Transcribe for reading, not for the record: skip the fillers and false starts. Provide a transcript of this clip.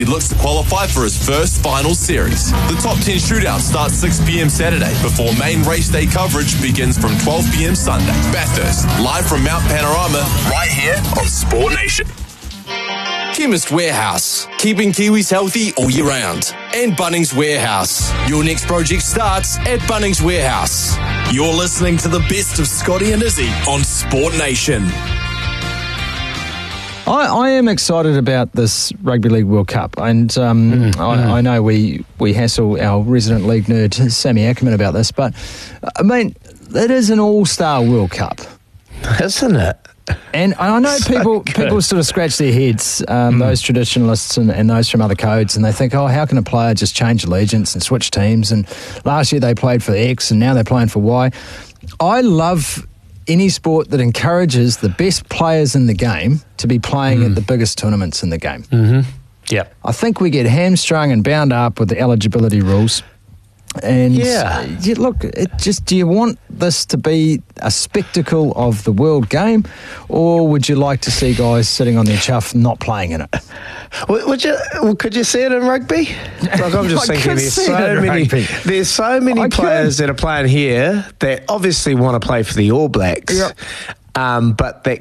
He looks to qualify for his first final series. The top 10 shootout starts 6 p.m. Saturday before main race day coverage begins from 12 p.m. Sunday. Bathurst, live from Mount Panorama, right here on Sport Nation. Chemist Warehouse, keeping Kiwis healthy all year round. And Bunnings Warehouse. Your next project starts at Bunnings Warehouse. You're listening to the best of Scotty and Izzy on Sport Nation. I am excited about this Rugby League World Cup, and I know we hassle our resident league nerd Sammy Ackerman about this, but I mean, it is an all-star World Cup, isn't it? And I know people sort of scratch their heads, those traditionalists and those from other codes, and they think, oh, how can a player just change allegiance and switch teams? And last year they played for X and now they're playing for Y. I love any sport that encourages the best players in the game to be playing at the biggest tournaments in the game. Mm-hmm. Yeah. I think we get hamstrung and bound up with the eligibility rules. And look, do you want this to be a spectacle of the world game, or would you like to see guys sitting on their chuff not playing in it? Could you see it in rugby? Like, I'm just thinking there's so many players that are playing here that obviously want to play for the All Blacks, but that